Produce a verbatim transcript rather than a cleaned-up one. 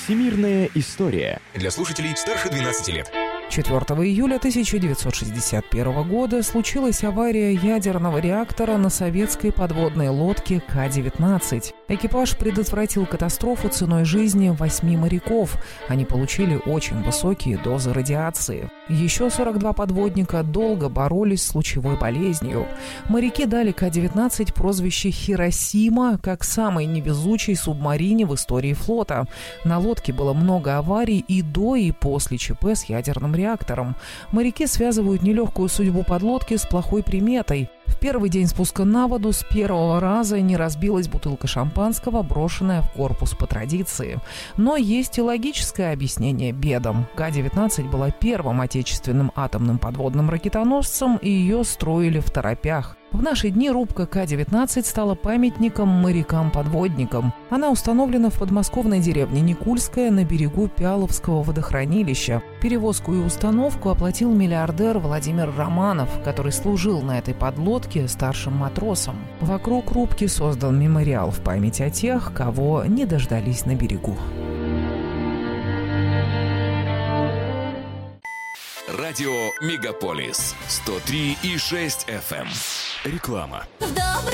Всемирная история. Для слушателей старше двенадцати лет. четвёртого июля тысяча девятьсот шестьдесят первого года случилась авария ядерного реактора на советской подводной лодке Ка девятнадцать. Экипаж предотвратил катастрофу ценой жизни восьми моряков. Они получили очень высокие дозы радиации. Еще сорок два подводника долго боролись с лучевой болезнью. Моряки дали Ка девятнадцать прозвище «Хиросима» как самой невезучей субмарине в истории флота. На лодке было много аварий и до, и после ЧП с ядерным реактором. Моряки связывают нелегкую судьбу подлодки с плохой приметой. В первый день спуска на воду с первого раза не разбилась бутылка шампанского, брошенная в корпус по традиции. Но есть и логическое объяснение бедам. Ка девятнадцать была первым отечественным атомным подводным ракетоносцем, и ее строили в торопях. В наши дни рубка Ка девятнадцать стала памятником морякам-подводникам. Она установлена в подмосковной деревне Никульская на берегу Пяловского водохранилища. Перевозку и установку оплатил миллиардер Владимир Романов, который служил на этой подлодке старшим матросом. Вокруг рубки создан мемориал в память о тех, кого не дождались на берегу. Радио Мегаполис сто три и шесть эф эм. Реклама.